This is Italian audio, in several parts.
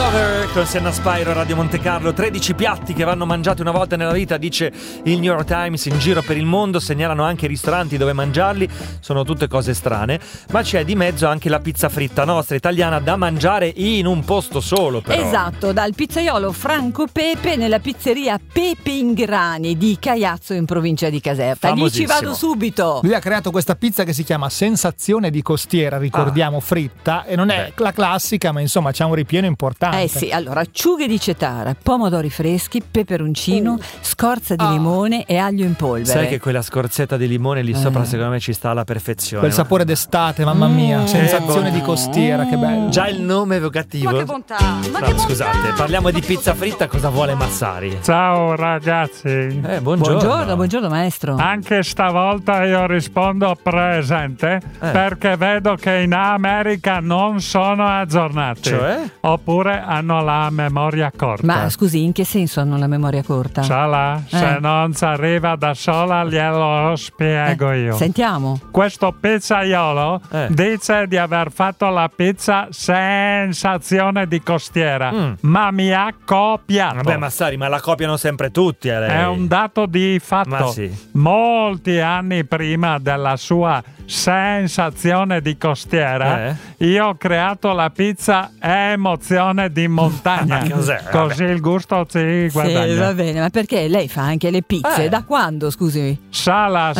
Lover con Senna Spyro, Radio Monte Carlo. 13 piatti che vanno mangiati una volta nella vita, dice il New York Times. In giro per il mondo segnalano anche i ristoranti dove mangiarli, sono tutte cose strane, ma c'è di mezzo anche la pizza fritta nostra italiana da mangiare in un posto solo, però. Esatto, dal pizzaiolo Franco Pepe nella pizzeria Pepe Ingrani di Caiazzo in provincia di Caserta. Lì ci vado subito. Lui ha creato questa pizza che si chiama Sensazione di Costiera, ricordiamo, fritta, e non è la classica, ma insomma c'ha un ripieno importante. Sì, allora acciughe di cetara, pomodori freschi, peperoncino, scorza di limone e aglio in polvere. Sai che quella scorzetta di limone lì sopra secondo me ci sta alla perfezione. Quel sapore d'estate, mamma mia, Sensazione di Costiera, che bello. Già il nome evocativo. Ma che bontà, ma che bontà. Scusate, parliamo di pizza fritta, cosa vuole Massari? Ciao ragazzi. Buongiorno maestro. Anche stavolta io rispondo presente perché vedo che in America non sono aggiornati. Cioè? Oppure hanno la memoria corta. Ma scusi, in che senso hanno la memoria corta? Se non ci arriva da sola glielo spiego io. Sentiamo. Questo pizzaiolo dice di aver fatto la pizza Sensazione di Costiera, ma mi ha copiato. Vabbè Massari, ma la copiano sempre tutti a lei. È un dato di fatto. Ma sì. Molti anni prima della sua Sensazione di Costiera io ho creato la pizza Emozione di Montagna. Ma cos'è? Così il gusto ci guadagna. Sì, va bene, ma perché lei fa anche le pizze? Da quando, scusami? Sala,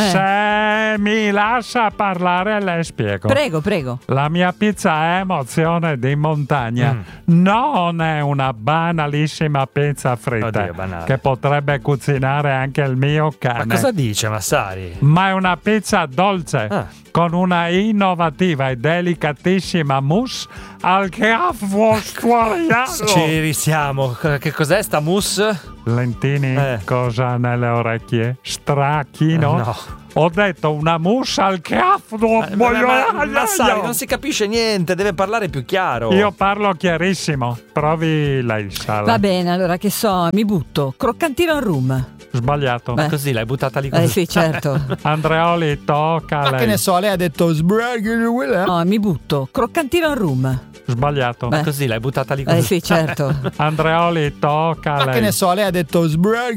se mi lascia parlare le spiego. Prego. La mia pizza Emozione di Montagna non è una banalissima pizza fritta. Oddio, banale. Che potrebbe cucinare anche il mio cane. Ma cosa dice Massari? Ma è una pizza dolce con una innovativa e delicatissima mousse al chiaffo squariato. Ci risiamo. Che cos'è sta mousse? Lentini, cosa nelle orecchie? Stracchino? No. Ho detto una mousse al chiaffo. Massari, non si capisce niente, deve parlare più chiaro. Io parlo chiarissimo. Provi lei, Sala. Va bene, allora che so, mi butto. Croccantino al rum. Sbagliato. Ma così l'hai buttata lì così? Sì, certo. Andreoli, tocca a lei. Ma che ne so, lei ha detto No, mi butto. Croccantino al rum. Sbagliato. Ma così l'hai buttata lì così? Sì, certo. Andreoli, tocca a lei. Ma che ne so, lei ha detto